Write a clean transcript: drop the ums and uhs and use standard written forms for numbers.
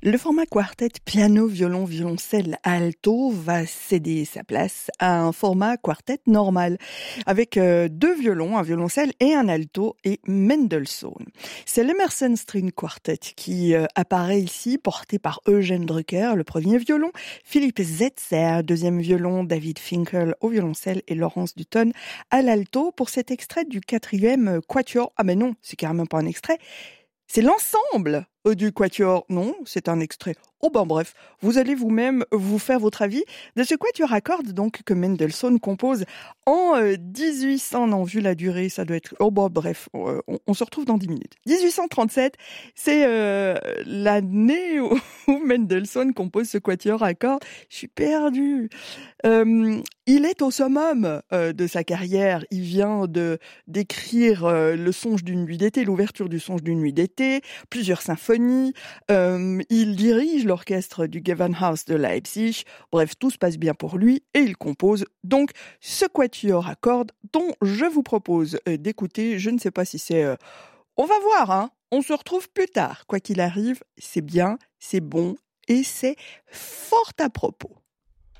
Le format quartet piano, violon, violoncelle, alto va céder sa place à un format quartet normal, avec deux violons, un violoncelle et un alto et Mendelssohn. C'est l'Emerson String Quartet qui apparaît ici, porté par Eugène Drucker, le premier violon, Philippe Zetzer, deuxième violon, David Finkel au violoncelle et Laurence Dutton à l'alto pour cet extrait du quatrième quatuor. Ah mais non, c'est carrément pas un extrait, c'est l'ensemble du quatuor. Non, c'est un extrait. Oh ben bref, vous allez vous-même vous faire votre avis de ce quatuor à cordes donc que Mendelssohn compose en 1800. Non, vu la durée, ça doit être... Oh ben bref, on se retrouve dans 10 minutes. 1837, c'est l'année où Mendelssohn compose ce quatuor à cordes. Je suis perdue. Il est au summum de sa carrière. Il vient d'écrire le songe d'une nuit d'été, l'ouverture du songe d'une nuit d'été, plusieurs symphonies. Il dirige l'orchestre du Gewandhaus de Leipzig. Bref, tout se passe bien pour lui et il compose donc ce quatuor à cordes dont je vous propose d'écouter. Je ne sais pas si c'est... On va voir, hein. On se retrouve plus tard. Quoi qu'il arrive, c'est bien, c'est bon et c'est fort à propos.